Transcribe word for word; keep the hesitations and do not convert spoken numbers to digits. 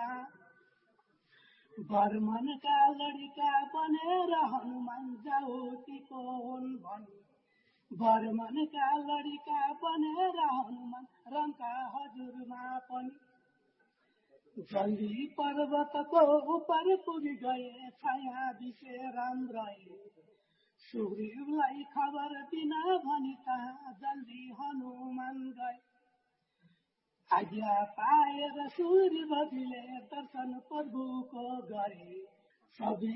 बर्मनका लडिका बनेर हनुमान जाउतीको हुन् भनी बर्मनका लडिका बनेर हनुमान रङका हजुरमा पनि जल्दी पर्वतको उपर पुगी गए छाया दिसे राम रहे सुग्रीवलाई खबर दिन भनी कहाँ जल्दी हनुमान गए आज्ञा पाएर सुग्रीवजीले दर्शन प्रभुको गरे सबै